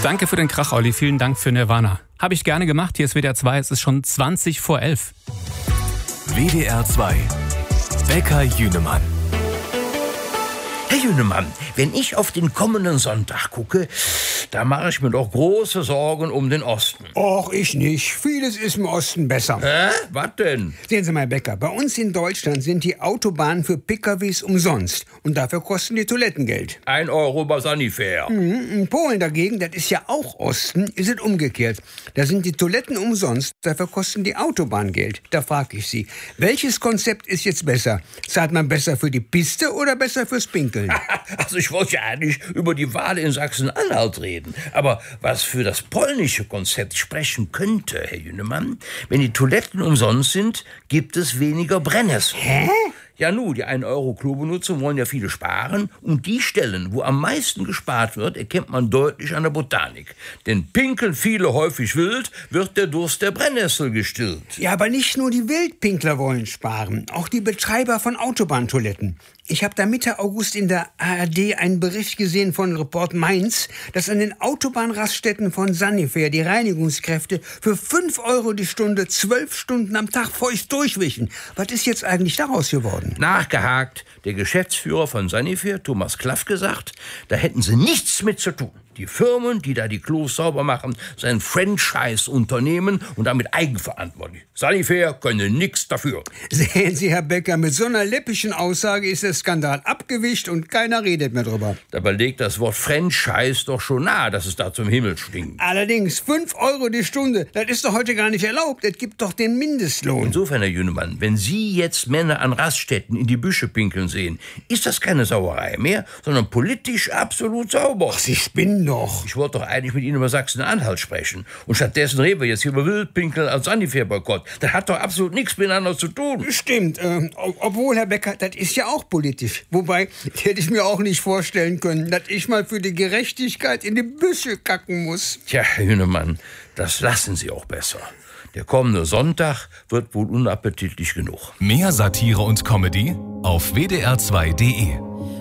Danke für den Krach, Olli. Vielen Dank für Nirvana. Habe ich gerne gemacht. Hier ist WDR 2. Es ist schon 20 vor 11. WDR 2. Bäcker Jünemann. Herr Jünemann, wenn ich auf den kommenden Sonntag gucke, da mache ich mir doch große Sorgen um den Osten. Och, ich nicht. Vieles ist im Osten besser. Was denn? Sehen Sie mal, Herr Bäcker, bei uns in Deutschland sind die Autobahnen für PKWs umsonst. Und dafür kosten die Toiletten Geld. 1 Euro bei Sanifair. In Polen dagegen, das ist ja auch Osten, ist es umgekehrt. Da sind die Toiletten umsonst, dafür kosten die Autobahnen Geld. Da frage ich Sie, welches Konzept ist jetzt besser? Zahlt man besser für die Piste oder besser fürs Pinkeln? Also ich wollte ja eigentlich über die Wahl in Sachsen-Anhalt reden. Aber was für das polnische Konzept sprechen könnte, Herr Jünemann, wenn die Toiletten umsonst sind, gibt es weniger Brennnessel. Hä? Ja nu, die 1-Euro-Klobenutzung wollen ja viele sparen. Und die Stellen, wo am meisten gespart wird, erkennt man deutlich an der Botanik. Denn pinkeln viele häufig wild, wird der Durst der Brennnessel gestillt. Ja, aber nicht nur die Wildpinkler wollen sparen, auch die Betreiber von Autobahntoiletten. Ich habe da Mitte August in der ARD einen Bericht gesehen von Report Mainz, dass an den Autobahnraststätten von Sanifair die Reinigungskräfte für 5 Euro die Stunde 12 Stunden am Tag feucht durchwischen. Was ist jetzt eigentlich daraus geworden? Nachgehakt, der Geschäftsführer von Sanifair, Thomas Klaff, gesagt, da hätten sie nichts mit zu tun. Die Firmen, die da die Klos sauber machen, sind Franchise-Unternehmen und damit eigenverantwortlich. Sanifair könne nichts dafür. Sehen Sie, Herr Bäcker, mit so einer läppischen Aussage ist der Skandal abgewischt und keiner redet mehr drüber. Dabei legt das Wort Franchise doch schon nahe, dass es da zum Himmel stinkt. Allerdings, 5 Euro die Stunde, das ist doch heute gar nicht erlaubt. Es gibt doch den Mindestlohn. Insofern, Herr Jünemann, wenn Sie jetzt Männer an Raststätten in die Büsche pinkeln sehen, ist das keine Sauerei mehr, sondern politisch absolut sauber. Ach, Sie spinnen doch. Ich wollte doch eigentlich mit Ihnen über Sachsen-Anhalt sprechen. Und stattdessen reden wir jetzt hier über Wildpinkeln als Sanifair-Boykott. Das hat doch absolut nichts miteinander zu tun. Stimmt, obwohl, Herr Bäcker, das ist ja auch politisch. Wobei, hätte ich mir auch nicht vorstellen können, dass ich mal für die Gerechtigkeit in die Büsche kacken muss. Tja, Herr Jünemann, das lassen Sie auch besser. Der kommende Sonntag wird wohl unappetitlich genug. Mehr Satire und Comedy auf wdr2.de.